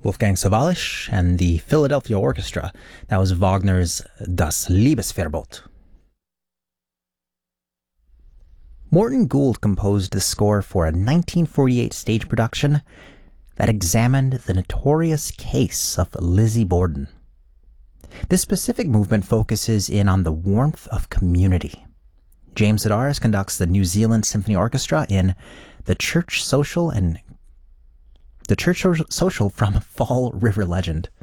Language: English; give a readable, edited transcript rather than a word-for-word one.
Wolfgang Sawallisch and the Philadelphia Orchestra. That was Wagner's Das Liebesverbot. Morton Gould composed the score for a 1948 stage production that examined the notorious case of Lizzie Borden. This specific movement focuses in on the warmth of community. James Sedaris conducts the New Zealand Symphony Orchestra in The Church Social from Fall River Legend.